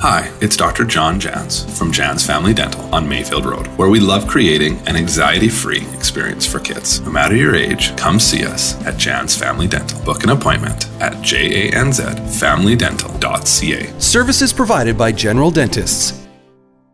Hi, it's Dr. John Jans from Jans Family Dental on Mayfield Road, where we love creating an anxiety-free experience for kids. No matter your age, come see us at Jans Family Dental. Book an appointment at janzfamilydental.ca. Services provided by General Dentists.